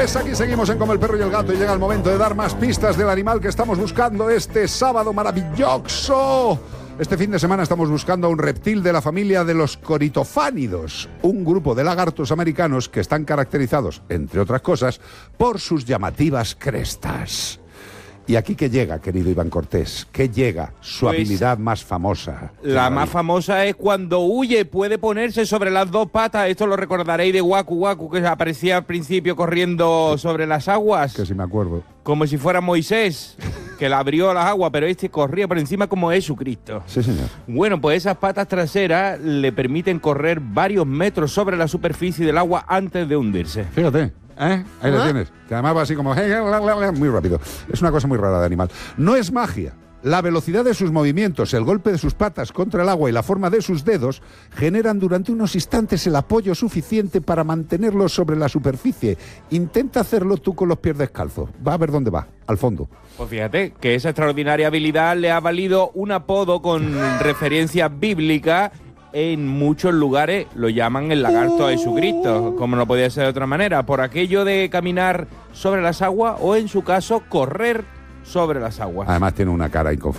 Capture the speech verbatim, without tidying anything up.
Pues aquí seguimos en Como el perro y el gato y llega el momento de dar más pistas del animal que estamos buscando este sábado maravilloso. Este fin de semana estamos buscando a un reptil de la familia de los coritofánidos, un grupo de lagartos americanos que están caracterizados, entre otras cosas, por sus llamativas crestas. ¿Y aquí qué llega, querido Iván Cortés? ¿Qué llega? Su Pues, habilidad más famosa. La más famosa es cuando huye, puede ponerse sobre las dos patas. Esto lo recordaréis de Waku Waku, que aparecía al principio corriendo sobre las aguas. Que si me acuerdo. Como si fuera Moisés, que la abrió las aguas, pero este corría por encima como Jesucristo. Sí, señor. Bueno, pues esas patas traseras le permiten correr varios metros sobre la superficie del agua antes de hundirse. Fíjate. ¿Eh? Ahí lo tienes. Que además va así como muy rápido. Es una cosa muy rara de animal. No es magia. La velocidad de sus movimientos, el golpe de sus patas contra el agua y la forma de sus dedos generan durante unos instantes el apoyo suficiente para mantenerlos sobre la superficie. Intenta hacerlo tú con los pies descalzos. Va a ver dónde va, al fondo. Pues fíjate que esa extraordinaria habilidad le ha valido un apodo con referencia bíblica. En muchos lugares lo llaman el lagarto de Jesucristo, como no podía ser de otra manera, por aquello de caminar sobre las aguas o, en su caso, correr sobre las aguas. Además tiene una cara inconfundible.